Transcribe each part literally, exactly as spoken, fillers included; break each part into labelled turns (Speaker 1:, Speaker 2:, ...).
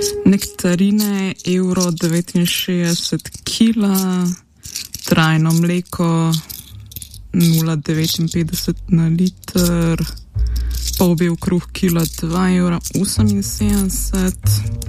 Speaker 1: Nektarine evro devetinšestdeset kila, trajno mleko nula devetinpetdeset na liter, polbel kruh kila dva evra oseminsedemdeset.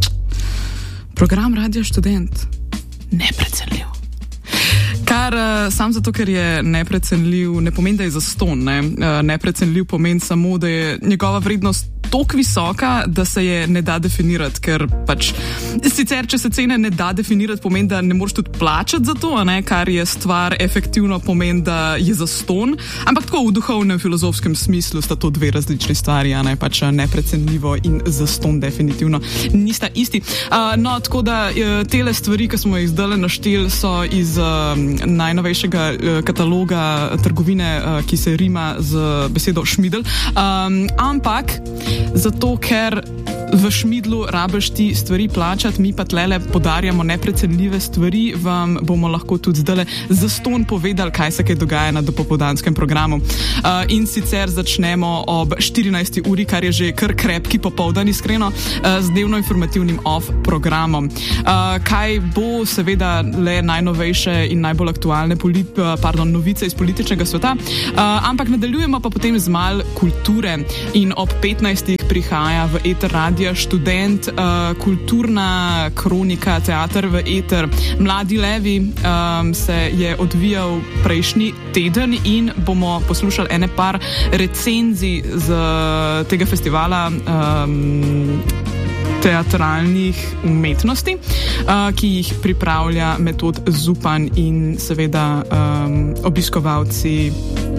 Speaker 1: Program Radio Študent. Neprecenljiv. Kar uh, sam zato, ker je neprecenljiv, ne pomeni, da je zastonj. Ne? Uh, neprecenljiv pomeni samo, da je njegova vrednost toliko visoka, da se je ne da definirati, ker pač sicer, če se cene ne da definirati, pomeni, da ne moreš tudi plačati za to, a ne? Kar je stvar efektivno pomeni, da je zastonj, ampak tako v duhovnem filozofskem smislu sta to dve različni stvari, a ne? Pač neprecenljivo in zastonj definitivno nista isti. Uh, no, tako da tele stvari, ki smo jih zdaj našteli, so iz uh, najnovejšega uh, kataloga trgovine, uh, ki se rima z besedo šmidl, um, ampak zato, ker v šmidlu rabiš ti stvari plačati, mi pa tlele podarjamo neprecenljive stvari, vam bomo lahko tudi zdaj zastonj povedali, kaj se kaj dogaja na dopoldanskem programu. Uh, in sicer začnemo ob štirinajsti uri, kar je že kar krepki popoldan, iskreno, uh, z dnevno informativnim off programom. Uh, kaj bo seveda le najnovejše in najbolj aktualne polit, uh, pardon, novice iz političnega sveta, uh, ampak nadaljujemo pa potem z mal kulture in ob petnajstih prihaja v eter Radia Študent, uh, kulturna kronika, teater v eter. Mladi levi um, se je odvijal prejšnji teden in bomo poslušali ene par recenzij z tega festivala um, teatralnih umetnosti, uh, ki jih pripravlja Metod Zupan in seveda um, obiskovalci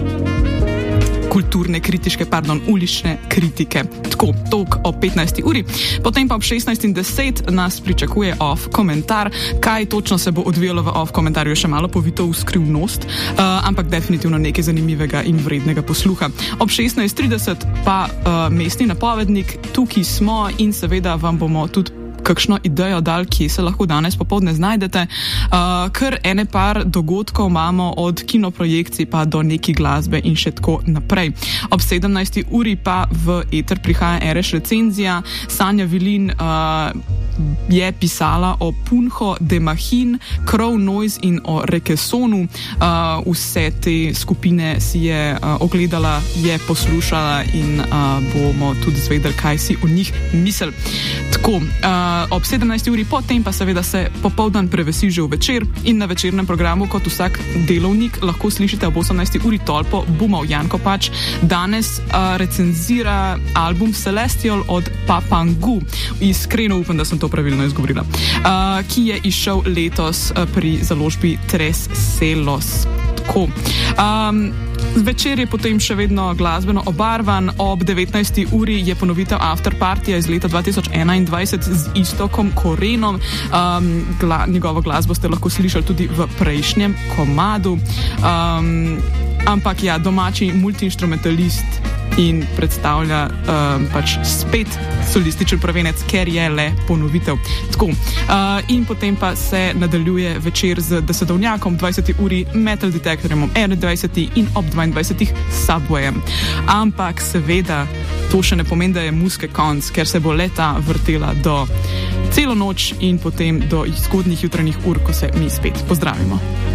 Speaker 1: kulturne kritiške, pardon, ulične kritike. Tako, tok ob petnajsti uri. Potem pa ob šestnajst in deset nas pričakuje off komentar. Kaj točno se bo odvijalo v off komentarju, še malo povito v skrivnost, uh, ampak definitivno nekaj zanimivega in vrednega posluha. Ob šestnajst trideset pa uh, mestni napovednik, tukaj smo in seveda vam bomo tudi kakšno idejo dal, kje se lahko danes popoldne znajdete. Uh, ker ene par dogodkov imamo od kinoprojekcij pa do neki glasbe in še tako naprej. Ob sedemnajsti uri pa v eter prihaja Ereš recenzija. Sanja Vilin uh, je pisala o Punho de Machin, Crow Noise in o Rekesonu. Uh, vse te skupine si je uh, ogledala, je poslušala in uh, bomo tudi zvedeli, kaj si o njih misel. Tako, uh, ob sedemnajsti uri, potem pa seveda se popoldan prevesi že v večer in na večernem programu, kot vsak delovnik, lahko slišite ob osemnajsti uri tolpo Bumov. Janko Pač danes uh, recenzira album Celestial od Papangu. Iskreno upam, da sem to pravilno izgovorila. Uh, ki je izšel letos uh, pri založbi Tres Celos. Tako. Um, Večer je potem še vedno glasbeno obarvan. Ob devetnajsti uri je ponovitev afterpartija iz leta dva tisoč enaindvajset z Istokom Korenom. Um, gla, njegovo glasbo ste lahko slišali tudi v prejšnjem komadu. Um, ampak ja, domači multiinstrumentalist in predstavlja um, pač spet solističen prvenec, ker je le ponovitev. Tako. Uh, in potem pa se nadaljuje večer z desetovnjakom, dvajseti uri Metal Detectorjem, ob enaindvajseti in ob dvaindvajsetih Subwayem. Ampak seveda to še ne pomeni, da je muske konc, ker se bo leta vrtela do celo noč in potem do zgodnjih jutranjih ur, ko se mi spet pozdravimo.